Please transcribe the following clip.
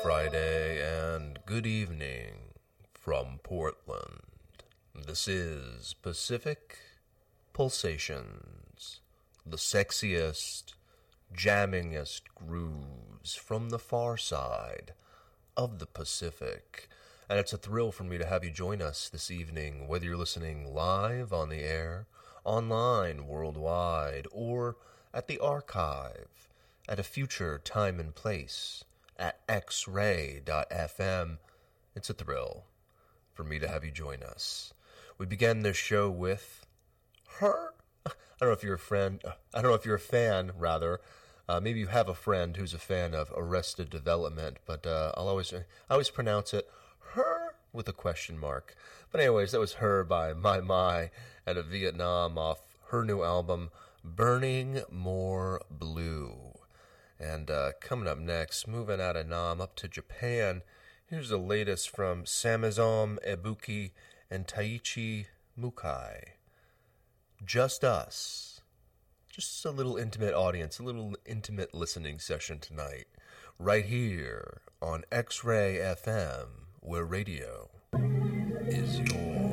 Friday and good evening from Portland. This is Pacific Pulsations, the sexiest, jammingest grooves from the far side of the Pacific. And it's a thrill for me to have you join us this evening, whether you're listening live on the air, online, worldwide, or at the archive, at a future time and place, at xray.fm. It's a thrill for me to have you join us. We began this show with Her. I don't know if you're a friend. I don't know if you're a fan, rather. Maybe you have a friend who's a fan of Arrested Development, but I always pronounce it Her with a question mark. But anyways, that was Her by My out of Vietnam off her new album Burning More Blue. And coming up next, moving out of Nam up to Japan, here's the latest from Samizom Ebuki and Taichi Mukai. Just us. Just a little intimate audience, a little intimate listening session tonight, right here on X-Ray FM, where radio is yours.